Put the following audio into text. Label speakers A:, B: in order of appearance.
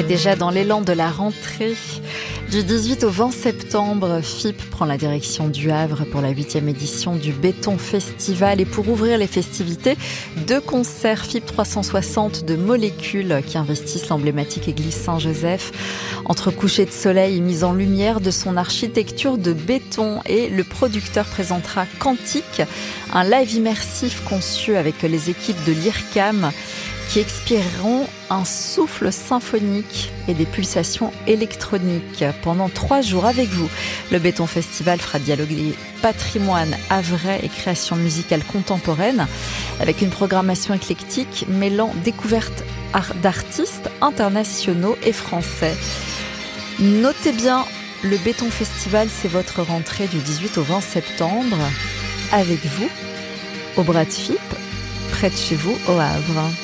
A: est déjà dans l'élan de la rentrée. Du 18 au 20 septembre, FIP prend la direction du Havre pour la 8e édition du Béton Festival. Et pour ouvrir les festivités, 2 concerts FIP 360 de Molécules qui investissent l'emblématique église Saint-Joseph. Entre coucher de soleil et mise en lumière de son architecture de béton. Et le producteur présentera Quantique, un live immersif conçu avec les équipes de l'IRCAM qui expireront un souffle symphonique et des pulsations électroniques pendant 3 jours avec vous. Le Béton Festival fera dialoguer patrimoine havrais et création musicale contemporaine avec une programmation éclectique mêlant découvertes d'artistes internationaux et français. Notez bien, le Béton Festival, c'est votre rentrée du 18 au 20 septembre avec vous, au bras de FIP, près de chez vous, au Havre.